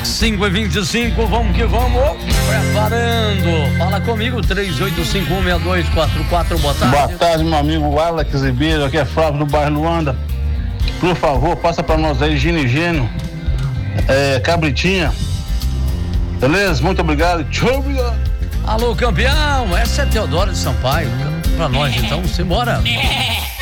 5h25, vamos que vamos. Preparando. Fala comigo, 38516244. Boa tarde. Boa tarde, meu amigo Alex Ribeiro. Aqui é Flávio do bairro Luanda. Por favor, passa pra nós aí, Ginigênio, Cabritinha. Beleza? Muito obrigado. Tchau, obrigado. Alô, campeão. Essa é Teodoro de Sampaio. Pra nós, então, simbora.